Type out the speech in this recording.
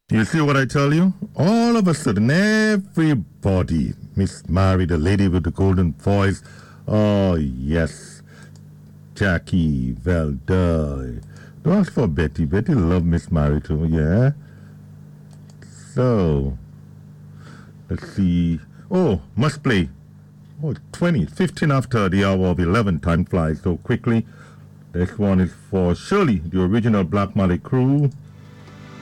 You see what I tell you? All of a sudden, everybody, Miss Mary, the lady with the golden voice. Oh, yes. Jackie Valdoy. Don't ask for Betty. Betty love Miss Mary too, yeah? So, let's see. Oh, must play. Oh, 15 after the hour of 11. Time flies so quickly. This one is for Shirley, the original Black Molly crew.